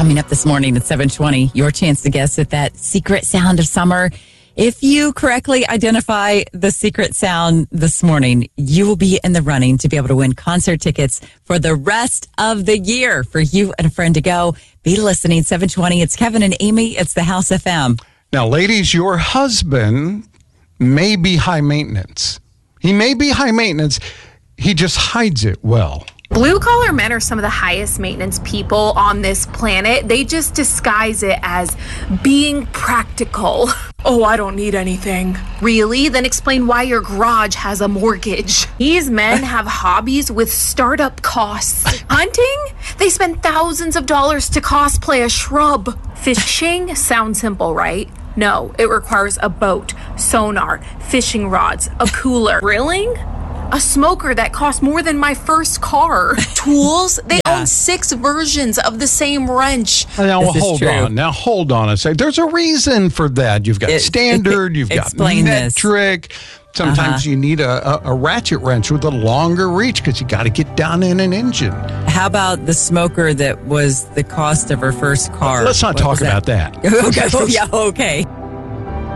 Coming up this morning at 7:20, your chance to guess at that secret sound of summer. If you correctly identify the secret sound this morning, you will be in the running to be able to win concert tickets for the rest of the year for you and a friend to go. Be listening, 7:20. It's Kevin and Amy. It's the House FM. Now, ladies, your husband may be high maintenance. He may be high maintenance. He just hides it well. Blue-collar men are some of the highest maintenance people on this planet. They just disguise it as being practical. Oh, I don't need anything. Really? Then explain why your garage has a mortgage. These men have hobbies with startup costs. Hunting? They spend thousands of dollars to cosplay a shrub. Fishing? Sounds simple, right? No, it requires a boat, sonar, fishing rods, a cooler. Grilling? A smoker that cost more than my first car. Tools? They own 6 versions of the same wrench. Now, hold on a second. There's a reason for that. You've got standard, you've got metric. Sometimes you need a ratchet wrench with a longer reach because you got to get down in an engine. How about the smoker that was the cost of her first car? Let's not talk about that. Okay. Okay.